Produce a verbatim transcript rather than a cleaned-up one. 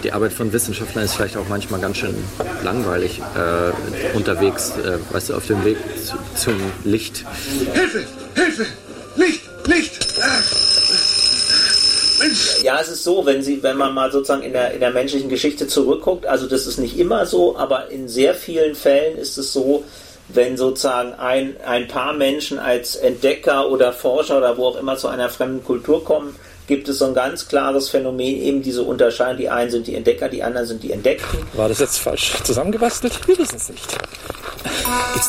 die Arbeit von Wissenschaftlern ist vielleicht auch manchmal ganz schön langweilig äh, unterwegs, äh, weißt du, auf dem Weg zu, zum Licht. Hilfe! Hilfe! Licht! Licht! Ach. Mensch. Ja, es ist so, wenn sie, wenn man mal sozusagen in der, in der menschlichen Geschichte zurückguckt, also das ist nicht immer so, aber in sehr vielen Fällen ist es so, wenn sozusagen ein, ein paar Menschen als Entdecker oder Forscher oder wo auch immer zu einer fremden Kultur kommen, gibt es so ein ganz klares Phänomen, eben diese Unterscheidung, die einen sind die Entdecker, die anderen sind die Entdeckten. War das jetzt falsch zusammengebastelt? Wir wissen es nicht.